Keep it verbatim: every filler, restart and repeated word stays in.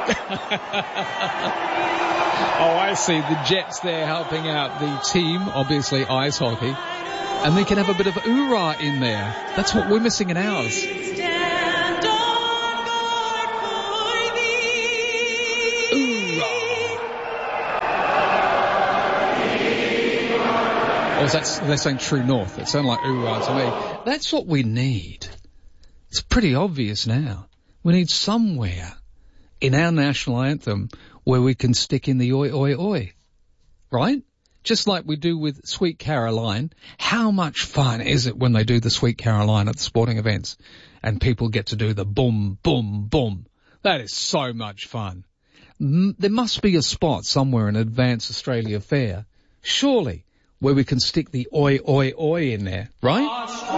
Oh, I see. The Jets there helping out the team, obviously ice hockey. And they can have a bit of oorah in there. That's what we're missing in ours. Or is that, they're saying True North. It sounded like oorah to me. That's what we need. It's pretty obvious now. We need somewhere in our national anthem where we can stick in the oi, oi, oi. Right? Just like we do with Sweet Caroline. How much fun is it when they do the Sweet Caroline at the sporting events and people get to do the boom, boom, boom? That is so much fun. M- there must be a spot somewhere in Advance Australia Fair, surely, where we can stick the oi, oi, oi in there, right?